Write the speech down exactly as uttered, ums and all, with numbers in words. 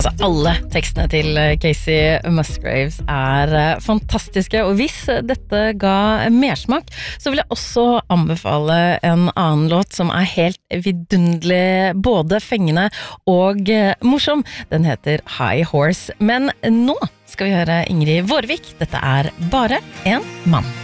Altså, alle tekstene til Casey Musgraves er fantastiske, og hvis dette ga mersmak, så vil jeg også anbefale en annen låt som er helt vidunderlig, både fengende og morsom. Den heter High Horse. Men nå skal vi høre Ingrid Vårvik. Dette er Bare en mann.